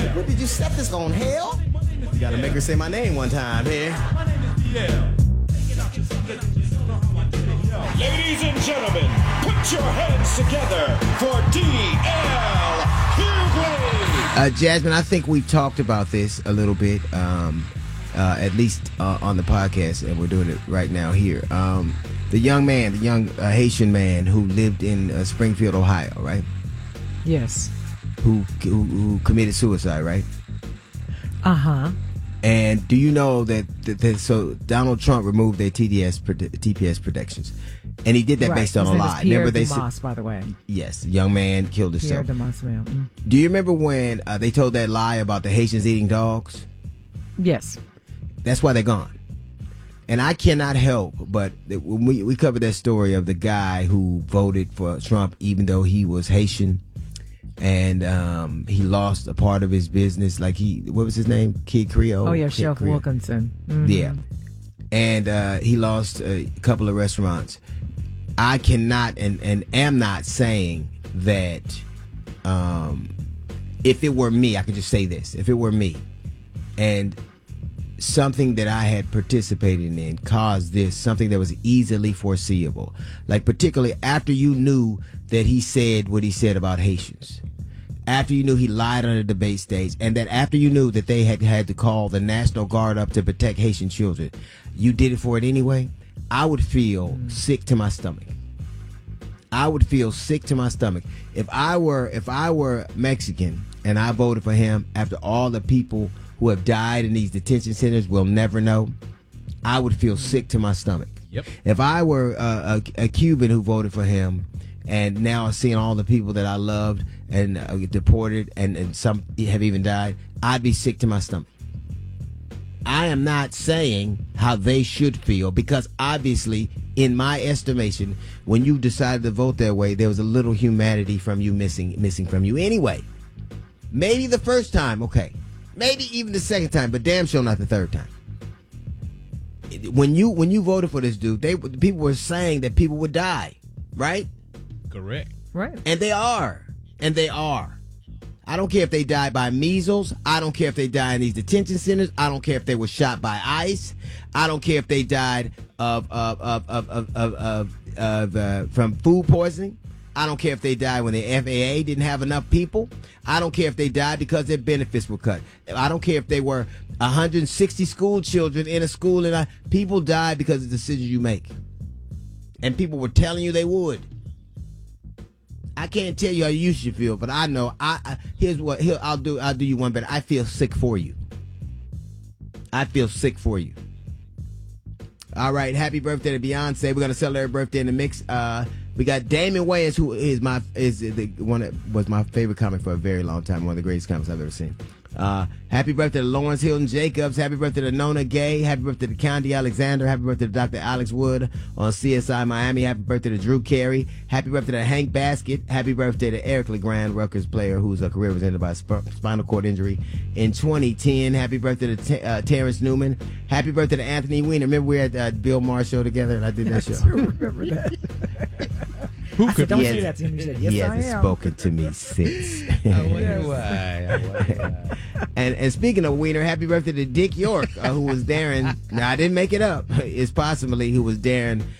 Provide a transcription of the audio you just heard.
What did you set this on, hell? You gotta make her say my name one time here. Ladies and gentlemen, put your hands together for D.L. Hughley. Jasmine, I think we've talked about this a little bit, at least on the podcast, and we're doing it right now here. The young Haitian man who lived in Springfield, Ohio, right? Yes. Who committed suicide, right? Uh-huh. And do you know that so Donald Trump removed their TPS protections, and he did that based on a lie. Remember they said, by the way. Yes, young man killed himself. Pierre Demas, ma'am. Do you remember when they told that lie about the Haitians eating dogs? Yes. That's why they're gone. And I cannot help but when we covered that story of the guy who voted for Trump even though he was Haitian. And he lost a part of his business. Like what was his name? Kid Creole? Oh, yeah, Kid Chef Creole. Wilkinson. Mm-hmm. Yeah. And he lost a couple of restaurants. I cannot and am not saying that if it were me, I could just say this. If it were me and something that I had participated in caused this, something that was easily foreseeable, like particularly after you knew that he said what he said about Haitians, after you knew he lied on the debate stage, and that after you knew that they had to call the National Guard up to protect Haitian children, you did it for it anyway, I would feel sick to my stomach. I would feel sick to my stomach. If I were Mexican and I voted for him after all the people who have died in these detention centers will never know, I would feel sick to my stomach. Yep. If I were a Cuban who voted for him and now seeing all the people that I loved and deported and some have even died, I'd be sick to my stomach. I am not saying how they should feel because obviously, in my estimation, when you decided to vote that way, there was a little humanity from you missing from you anyway. Maybe the first time, okay. Maybe even the second time, but damn sure not the third time. When you voted for this dude, people were saying that people would die, right? Correct. Right. And they are. I don't care if they died by measles. I don't care if they died in these detention centers. I don't care if they were shot by ICE. I don't care if they died from food poisoning. I don't care if they died when the FAA didn't have enough people. I don't care if they died because their benefits were cut. I don't care if they were 160 school children in a school and people died because of the decisions you make. And people were telling you they would. I can't tell you how you should feel, but I know. I'll do you one better. I feel sick for you. I feel sick for you. All right, happy birthday to Beyonce. We're gonna celebrate her birthday in the mix. We got Damon Wayans, who is the one that was my favorite comic for a very long time, one of the greatest comics I've ever seen. Happy birthday to Lawrence Hilton Jacobs. Happy birthday to Nona Gay. Happy birthday to Condi Alexander. Happy birthday to Dr. Alex Wood on CSI Miami. Happy birthday to Drew Carey. Happy birthday to Hank Baskett. Happy birthday to Eric LeGrand, Rutgers player whose career was ended by spinal cord injury in 2010. Happy birthday to Terrence Newman. Happy birthday to Anthony Weiner. Remember we were at Bill Maher show together and I did that show? I remember that. Who could don't say that to him. He said, yes, he I hasn't am. spoken to me since. I wonder why. And speaking of Wiener, happy birthday to Dick York, who was Darren. Now, I didn't make it up. It's possibly who was Darren